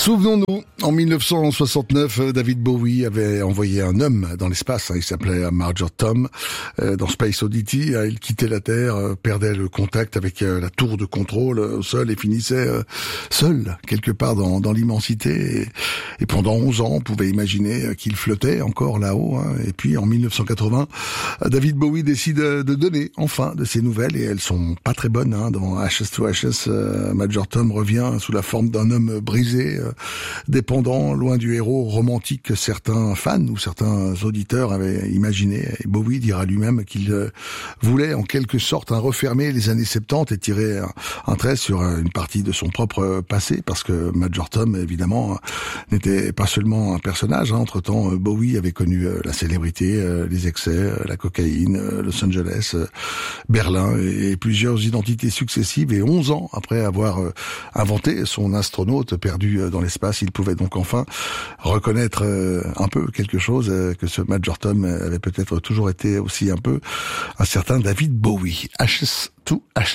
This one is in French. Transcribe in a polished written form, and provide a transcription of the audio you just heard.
Souvenons-nous, en 1969, David Bowie avait envoyé un homme dans l'espace. Il s'appelait Major Tom. Dans Space Oddity, il quittait la Terre, perdait le contact avec la tour de contrôle au sol et finissait seul, quelque part dans l'immensité. Et pendant 11 ans, on pouvait imaginer qu'il flottait encore là-haut. Et puis, en 1980, David Bowie décide de donner enfin de ses nouvelles. Et elles sont pas très bonnes. Dans Ashes to Ashes, Major Tom revient sous la forme d'un homme brisé, dépendant, loin du héros romantique que certains fans ou certains auditeurs avaient imaginé. Et Bowie dira lui-même qu'il voulait en quelque sorte refermer les années 70 et tirer un trait sur une partie de son propre passé, parce que Major Tom, évidemment, n'était pas seulement un personnage. Entre-temps, Bowie avait connu la célébrité, les excès, la cocaïne, Los Angeles, Berlin et plusieurs identités successives. Et 11 ans après avoir inventé son astronaute perdu dans l'espace, il pouvait donc enfin reconnaître un peu quelque chose, que ce Major Tom avait peut-être toujours été aussi un peu un certain David Bowie. Ashes to Ashes.